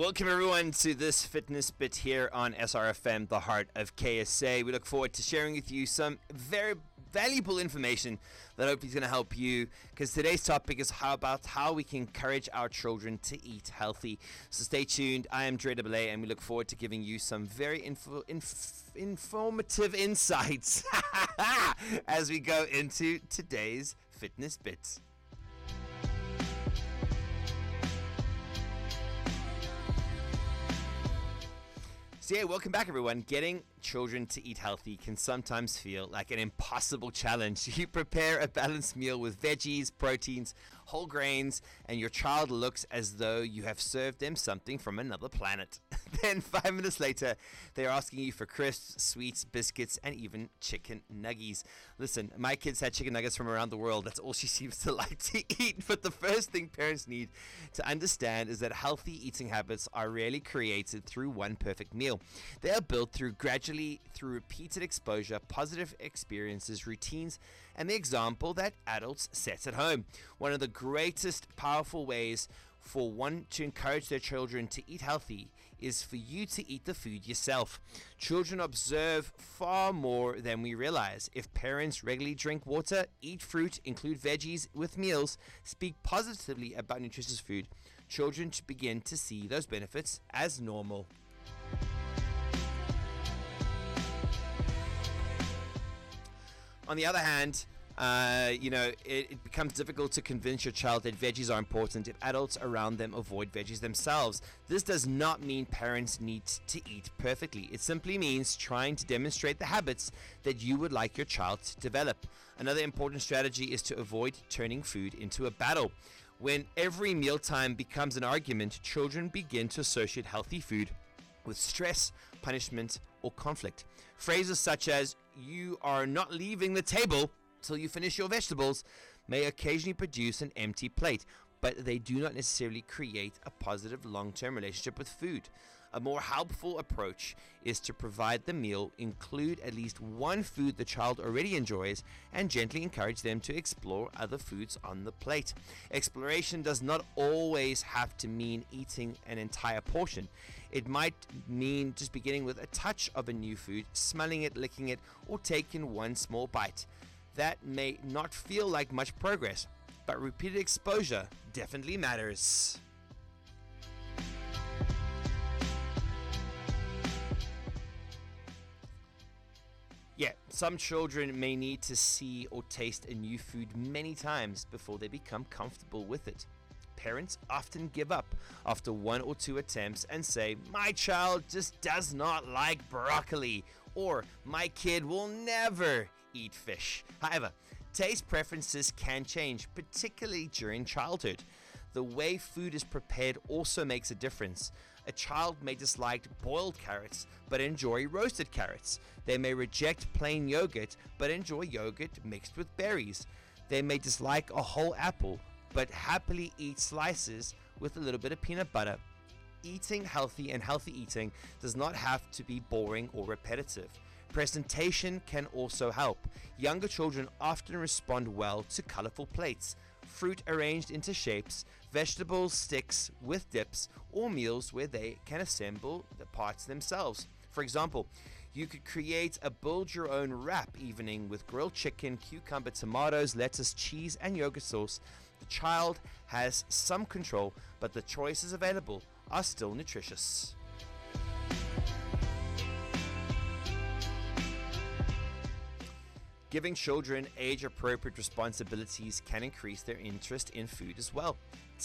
Welcome everyone to this fitness bit here on SRFM, the heart of KSA. We look forward to sharing with you some very valuable information that hopefully is going to help you, because today's topic is about how we can encourage our children to eat healthy. So stay tuned. I am Dre Double A, and we look forward to giving you some very informative insights as we go into today's fitness bits. So yeah, welcome back everyone. Getting children to eat healthy can sometimes feel like an impossible challenge. You prepare a balanced meal with veggies, proteins, whole grains, and your child looks as though you have served them something from another planet. Then 5 minutes later, they're asking you for crisps, sweets, biscuits, and even chicken nuggies. Listen, my kids had chicken nuggets from around the world. That's all she seems to like to eat. But the first thing parents need to understand is that healthy eating habits are rarely created through one perfect meal. They are built through repeated exposure, positive experiences, routines, and the example that adults set at home. One of the greatest powerful ways for one to encourage their children to eat healthy is for you to eat the food yourself. Children observe far more than we realize. If parents regularly drink water, eat fruit, include veggies with meals, speak positively about nutritious food, children begin to see those benefits as normal. On the other hand, it becomes difficult to convince your child that veggies are important if adults around them avoid veggies themselves. This does not mean parents need to eat perfectly. It simply means trying to demonstrate the habits that you would like your child to develop. Another important strategy is to avoid turning food into a battle. When every mealtime becomes an argument, children begin to associate healthy food with stress, punishment, or conflict. Phrases such as, "You are not leaving the table till you finish your vegetables," may occasionally produce an empty plate, but they do not necessarily create a positive long-term relationship with food. A more helpful approach is to provide the meal, include at least one food the child already enjoys, and gently encourage them to explore other foods on the plate. Exploration does not always have to mean eating an entire portion. It might mean just beginning with a touch of a new food, smelling it, licking it, or taking one small bite. That may not feel like much progress, but repeated exposure definitely matters. Yeah, some children may need to see or taste a new food many times before they become comfortable with it. Parents often give up after one or two attempts and say, "My child just does not like broccoli," or "My kid will never eat fish." However, taste preferences can change, particularly during childhood. The way food is prepared also makes a difference. A child may dislike boiled carrots but enjoy roasted carrots. They may reject plain yogurt but enjoy yogurt mixed with berries. They may dislike a whole apple but happily eat slices with a little bit of peanut butter. Eating healthy and healthy eating does not have to be boring or repetitive. Presentation can also help. Younger children often respond well to colorful plates, fruit arranged into shapes, vegetable sticks with dips, or meals where they can assemble the parts themselves. For example, you could create a build your own wrap evening with grilled chicken, cucumber, tomatoes, lettuce, cheese, and yogurt sauce. The child has some control, but the choices available are still nutritious. Giving children age-appropriate responsibilities can increase their interest in food as well.